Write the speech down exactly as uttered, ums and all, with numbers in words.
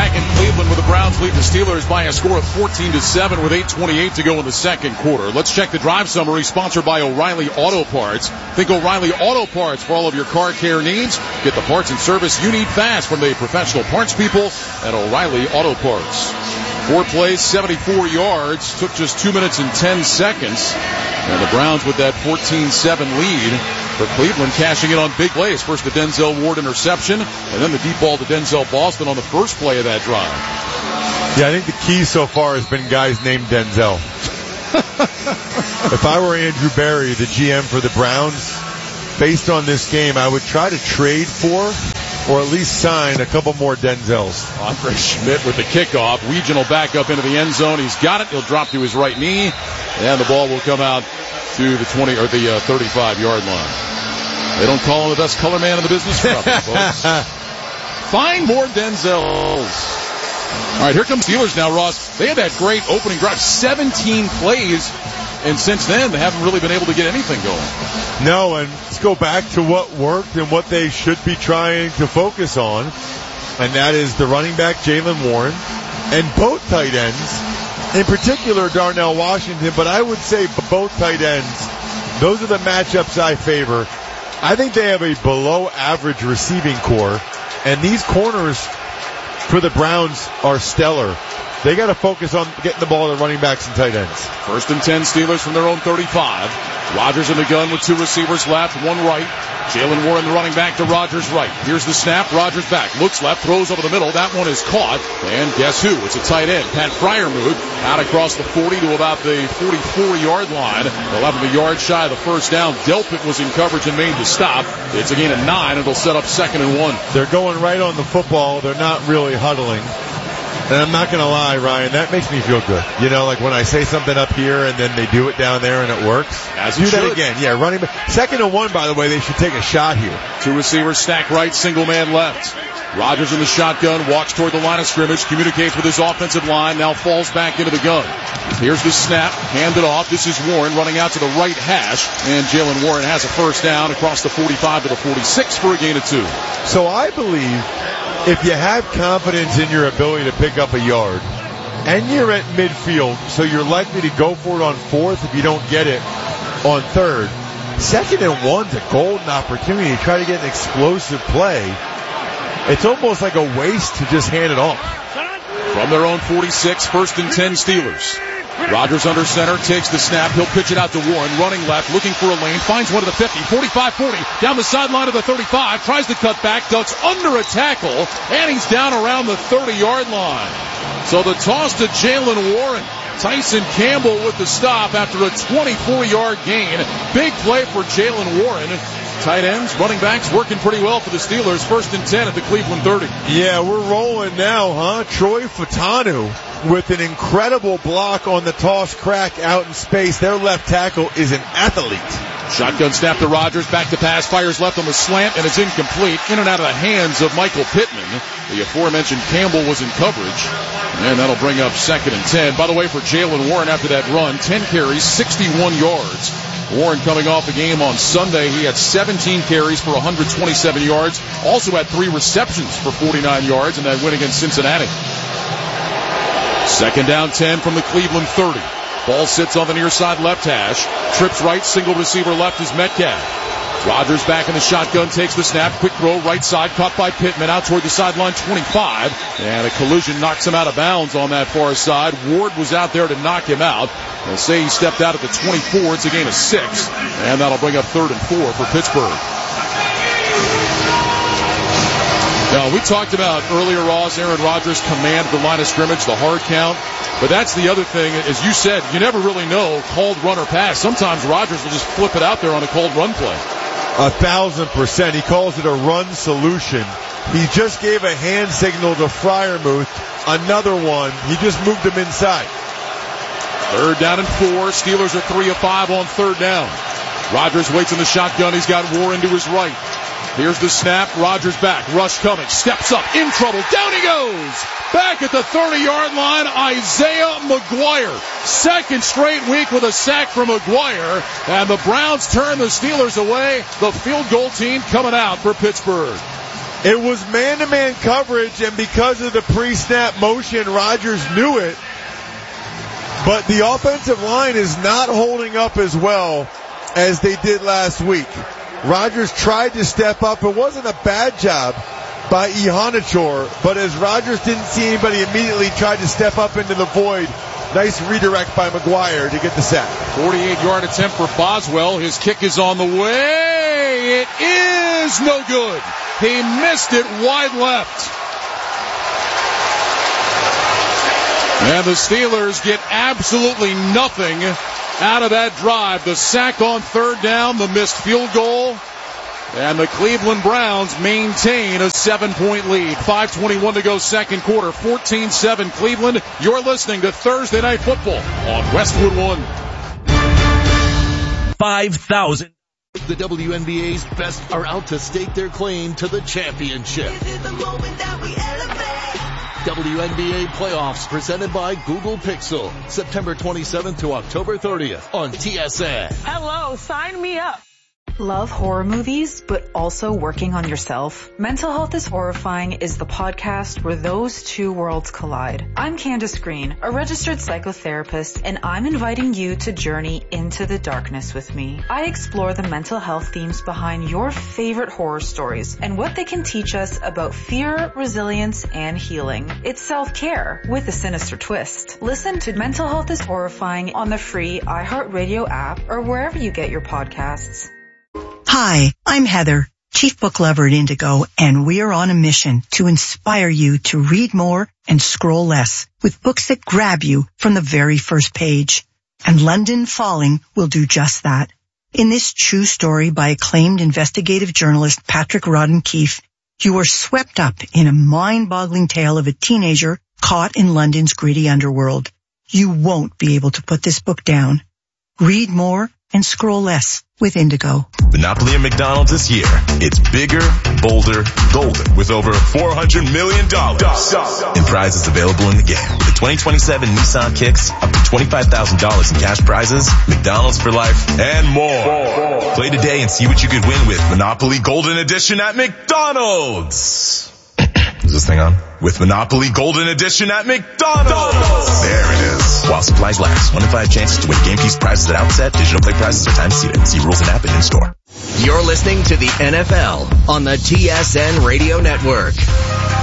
back in Cleveland, where the Browns lead the Steelers by a score of fourteen to seven with eight twenty-eight to go in the second quarter. Let's check the drive summary, sponsored by O'Reilly Auto Parts. Think O'Reilly Auto Parts for all of your car care needs. Get the parts and service you need fast from the professional parts people at O'Reilly Auto Parts. Four plays, seventy-four yards, took just two minutes and ten seconds. And the Browns with that fourteen seven lead. For Cleveland, cashing in on big plays. First the Denzel Ward interception, and then the deep ball to Denzel Boston on the first play of that drive. Yeah, I think the key so far has been guys named Denzel. If I were Andrew Berry, the G M for the Browns, based on this game, I would try to trade for or at least sign a couple more Denzels. Andre Schmidt with the kickoff. Regional back up into the end zone. He's got it. He'll drop to his right knee, and the ball will come out to the twenty or the uh, thirty-five-yard line. They don't call him the best color man in the business for nothing, folks. Find more Denzels. All right, here comes Steelers now, Ross. They had that great opening drive, seventeen plays, and since then they haven't really been able to get anything going. No, and let's go back to what worked and what they should be trying to focus on, and that is the running back, Jaylen Warren, and both tight ends, in particular Darnell Washington, but I would say both tight ends. Those are the matchups I favor. I think they have a below-average receiving core, and these corners for the Browns are stellar. They got to focus on getting the ball to running backs and tight ends. First and ten, Steelers from their own thirty-five. Rodgers in the gun with two receivers left, one right. Jaylen Warren, the running back, to Rodgers right. Here's the snap. Rodgers back. Looks left. Throws over the middle. That one is caught. And guess who? It's a tight end. Pat Freiermuth out across the forty to about the forty-four-yard line. They'll have him a yard shy of the first down. Delpit was in coverage and made the stop. It's a gain of nine. It'll set up second and one. They're going right on the football. They're not really huddling. And I'm not going to lie, Ryan, that makes me feel good. You know, like when I say something up here and then they do it down there and it works. As do it that should. again. Yeah, running back. Second and one, by the way, they should take a shot here. Two receivers stacked right, single man left. Rodgers in the shotgun, walks toward the line of scrimmage, communicates with his offensive line, now falls back into the gun. Here's the snap, handed off. This is Warren running out to the right hash, and Jaylen Warren has a first down across the forty-five to the forty-six for a gain of two. So I believe if you have confidence in your ability to pick up a yard, and you're at midfield, so you're likely to go for it on fourth if you don't get it on third, second and one's a golden opportunity to try to get an explosive play. It's almost like a waste to just hand it off. From their own forty-six, first and ten Steelers. Rodgers under center, takes the snap. He'll pitch it out to Warren, running left, looking for a lane, finds one at the fifty, forty-five forty, down the sideline of the thirty-five, tries to cut back, ducks under a tackle, and he's down around the thirty-yard line. So the toss to Jaylen Warren. Tyson Campbell with the stop after a twenty-four-yard gain. Big play for Jaylen Warren. Tight ends, running backs working pretty well for the Steelers. First and ten at the Cleveland thirty. Yeah, we're rolling now, huh? Troy Fatanu with an incredible block on the toss crack out in space. Their left tackle is an athlete. Shotgun snap to Rodgers, back to pass, fires left on the slant, and it's incomplete. In and out of the hands of Michael Pittman. The aforementioned Campbell was in coverage, and that'll bring up second and ten. By the way, for Jaylen Warren after that run, ten carries, sixty-one yards. Warren coming off a game on Sunday. He had seventeen carries for one hundred twenty-seven yards. Also had three receptions for forty-nine yards in that win against Cincinnati. Second down, ten from the Cleveland thirty. Ball sits on the near side left hash. Trips right, single receiver left is Metcalf. Rodgers back in the shotgun, takes the snap. Quick throw, right side, caught by Pittman, out toward the sideline, twenty-five. And a collision knocks him out of bounds on that far side. Ward was out there to knock him out. They say he stepped out at the twenty-four. It's a gain of six. And that'll bring up third and four for Pittsburgh. Now, we talked about earlier, Ross, Aaron Rodgers command the line of scrimmage, the hard count. But that's the other thing. As you said, you never really know called run or pass. Sometimes Rodgers will just flip it out there on a called run play. A thousand percent. He calls it a run solution. He just gave a hand signal to Freiermuth. Another one. He just moved him inside. Third down and four. Steelers are three of five on third down. Rodgers waits in the shotgun. He's got Warren to his right. Here's the snap. Rodgers back. Rush coming. Steps up. In trouble. Down he goes. Back at the thirty-yard line, Isaiah McGuire. Second straight week with a sack from McGuire. And the Browns turn the Steelers away. The field goal team coming out for Pittsburgh. It was man-to-man coverage, and because of the pre-snap motion, Rodgers knew it. But the offensive line is not holding up as well as they did last week. Rodgers tried to step up. It wasn't a bad job by Iheanacho, but as Rodgers didn't see anybody immediately, tried to step up into the void. Nice redirect by McGuire to get the sack. forty-eight yard attempt for Boswell. His kick is on the way. It is no good. He missed it wide left. And the Steelers get absolutely nothing out of that drive. The sack on third down, the missed field goal, and the Cleveland Browns maintain a seven-point lead. five twenty-one to go second quarter, fourteen seven Cleveland. You're listening to Thursday Night Football on Westwood One. five thousand. The W N B A's best are out to stake their claim to the championship. This is the moment that we elevate. W N B A playoffs presented by Google Pixel. September twenty-seventh to October thirtieth on T S N. Hello, sign me up. Love horror movies, but also working on yourself? Mental Health is Horrifying is the podcast where those two worlds collide. I'm Candace Green, a registered psychotherapist, and I'm inviting you to journey into the darkness with me. I explore the mental health themes behind your favorite horror stories and what they can teach us about fear, resilience, and healing. It's self-care with a sinister twist. Listen to Mental Health is Horrifying on the free iHeartRadio app or wherever you get your podcasts. Hi, I'm Heather, Chief Book Lover at Indigo, and we are on a mission to inspire you to read more and scroll less with books that grab you from the very first page. And London Falling will do just that. In this true story by acclaimed investigative journalist Patrick Rodden Keefe, you are swept up in a mind-boggling tale of a teenager caught in London's gritty underworld. You won't be able to put this book down. Read more and scroll less with Indigo. Monopoly at McDonald's this year. It's bigger, bolder, golden with over four hundred million dollars in prizes available in the game. With the twenty twenty-seven Nissan Kicks, up to twenty-five thousand dollars in cash prizes, McDonald's for life, and more. Play today and see what you could win with Monopoly Golden Edition at McDonald's. Is this thing on? With Monopoly Golden Edition at McDonald's. There it is. While supplies last. One in five chances to win game piece prizes at outset. Digital play prizes are time seated. See rules and app and in store. You're listening to the N F L on the T S N Radio Network.